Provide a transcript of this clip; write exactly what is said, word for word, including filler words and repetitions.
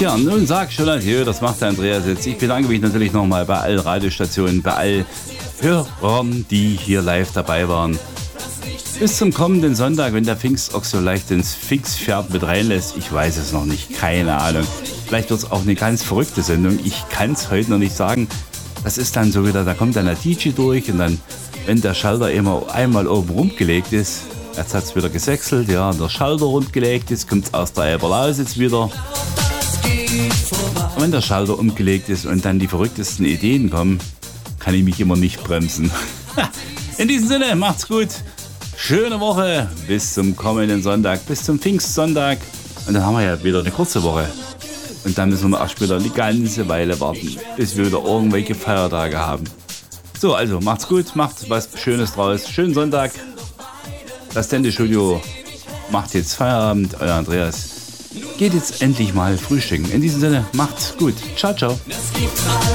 Tja, nun sag schon adieu, das macht der Andreas jetzt. Ich bedanke mich natürlich nochmal bei allen Radiostationen, bei allen Hörern, die hier live dabei waren. Bis zum kommenden Sonntag, wenn der Pfingstochs so leicht ins Pfingstpferd mit reinlässt. Ich weiß es noch nicht, keine Ahnung. Vielleicht wird es auch eine ganz verrückte Sendung. Ich kann es heute noch nicht sagen. Das ist dann so wieder, da kommt dann der D J durch und dann, wenn der Schalter immer einmal oben rumgelegt ist, jetzt hat es wieder gesächselt, ja, der Schalter rumgelegt ist, kommt es aus der Elberlausitz wieder. Und wenn der Schalter umgelegt ist und dann die verrücktesten Ideen kommen, kann ich mich immer nicht bremsen. In diesem Sinne, macht's gut. Schöne Woche, bis zum kommenden Sonntag, bis zum Pfingstsonntag. Und dann haben wir ja wieder eine kurze Woche. Und dann müssen wir erst wieder eine ganze Weile warten, bis wir wieder irgendwelche Feiertage haben. So, also macht's gut, macht was Schönes draus. Schönen Sonntag. Das Sendestudio macht jetzt Feierabend. Euer Andreas geht jetzt endlich mal frühstücken. In diesem Sinne, macht's gut. Ciao, ciao.